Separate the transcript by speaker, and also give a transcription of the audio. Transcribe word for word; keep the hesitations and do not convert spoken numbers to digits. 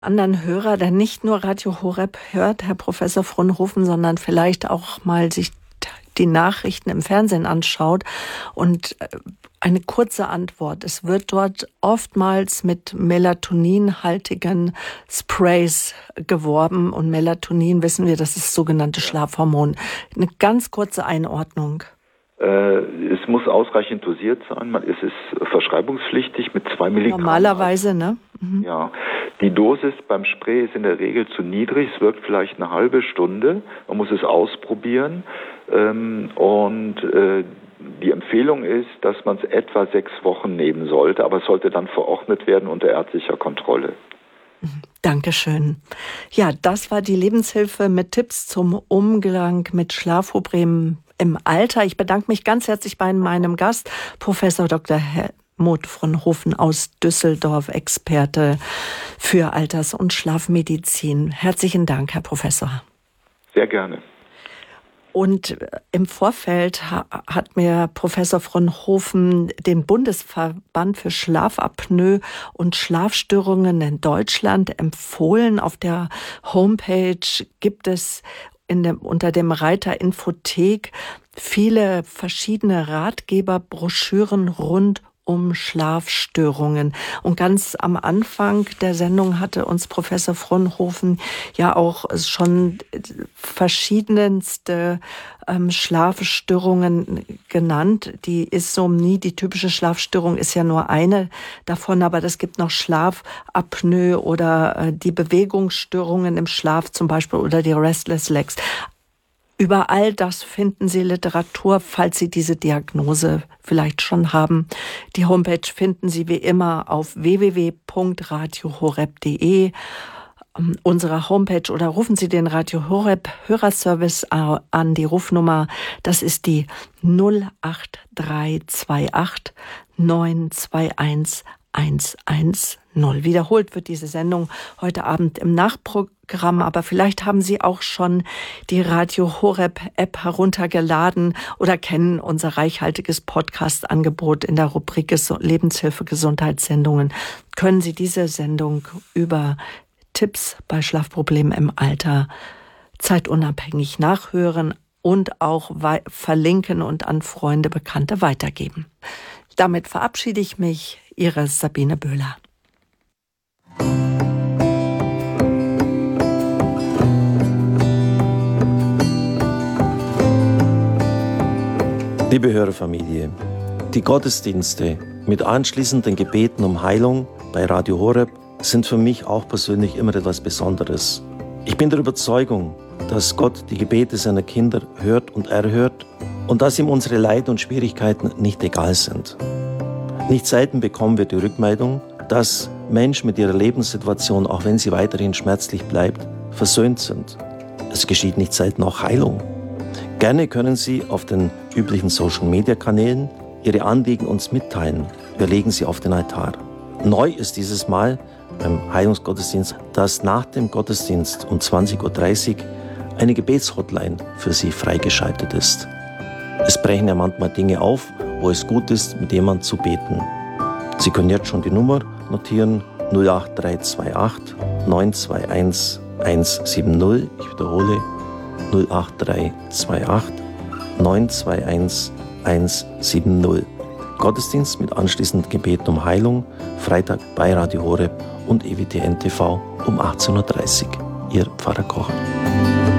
Speaker 1: Anderen Hörer, der nicht nur Radio Horeb hört, Herr Professor Fronhoven, sondern vielleicht auch mal sich die Nachrichten im Fernsehen anschaut und eine kurze Antwort. Es wird dort oftmals mit melatoninhaltigen Sprays geworben und Melatonin, wissen wir, das ist das sogenannte Schlafhormon. Eine ganz kurze Einordnung.
Speaker 2: Es muss ausreichend dosiert sein. Es ist verschreibungspflichtig mit zwei Milligramm.
Speaker 1: Normalerweise, ne? Mhm.
Speaker 2: Ja. Die Dosis beim Spray ist in der Regel zu niedrig. Es wirkt vielleicht eine halbe Stunde. Man muss es ausprobieren. Und die Empfehlung ist, dass man es etwa sechs Wochen nehmen sollte. Aber es sollte dann verordnet werden unter ärztlicher Kontrolle.
Speaker 1: Dankeschön. Ja, das war die Lebenshilfe mit Tipps zum Umgang mit Schlafproblemen im Alter. Ich bedanke mich ganz herzlich bei meinem Gast, Professor Doktor Helmut Fronhoven aus Düsseldorf, Experte für Alters- und Schlafmedizin. Herzlichen Dank, Herr Professor.
Speaker 2: Sehr gerne.
Speaker 1: Und im Vorfeld hat mir Professor Fronhoven den Bundesverband für Schlafapnoe und Schlafstörungen in Deutschland empfohlen. Auf der Homepage gibt es in dem, unter dem Reiter Infothek viele verschiedene Ratgeberbroschüren rund um Schlafstörungen. Und ganz am Anfang der Sendung hatte uns Professor Fronhoven ja auch schon verschiedenste ähm, Schlafstörungen genannt. Die Insomnie, die typische Schlafstörung, ist ja nur eine davon, aber es gibt noch Schlafapnoe oder äh, die Bewegungsstörungen im Schlaf zum Beispiel oder die Restless Legs. Über all das finden Sie Literatur, falls Sie diese Diagnose vielleicht schon haben. Die Homepage finden Sie wie immer auf w w w punkt radio horeb punkt d e. Unsere Homepage oder rufen Sie den Radio Horeb Hörerservice an. Die Rufnummer, das ist die null acht drei zwei acht neun zwei eins eins eins null. Wiederholt wird diese Sendung heute Abend im Nachprogramm, aber vielleicht haben Sie auch schon die Radio Horeb App heruntergeladen oder kennen unser reichhaltiges Podcast-Angebot in der Rubrik Lebenshilfe Gesundheitssendungen. Können Sie diese Sendung über Tipps bei Schlafproblemen im Alter zeitunabhängig nachhören und auch verlinken und an Freunde, Bekannte weitergeben. Damit verabschiede ich mich. Ihre Sabine Böhler.
Speaker 3: Liebe Hörerfamilie, die Gottesdienste mit anschließenden Gebeten um Heilung bei Radio Horeb sind für mich auch persönlich immer etwas Besonderes. Ich bin der Überzeugung, dass Gott die Gebete seiner Kinder hört und erhört und dass ihm unsere Leiden und Schwierigkeiten nicht egal sind. Nicht selten bekommen wir die Rückmeldung, dass Menschen mit ihrer Lebenssituation, auch wenn sie weiterhin schmerzlich bleibt, versöhnt sind. Es geschieht nicht selten auch Heilung. Gerne können Sie auf den üblichen Social-Media-Kanälen Ihre Anliegen uns mitteilen. Wir legen sie auf den Altar. Neu ist dieses Mal beim Heilungsgottesdienst, dass nach dem Gottesdienst um zwanzig Uhr dreißig eine Gebetshotline für Sie freigeschaltet ist. Es brechen ja manchmal Dinge auf, wo es gut ist, mit jemandem zu beten. Sie können jetzt schon die Nummer notieren, null acht drei zwei acht neun zwei eins eins sieben null. Ich wiederhole, null acht drei zwei acht neun zwei eins eins sieben null. Gottesdienst mit anschließendem Gebet um Heilung, Freitag bei Radio Horeb und E W T N T V um achtzehn Uhr dreißig. Ihr Pfarrer Kocher.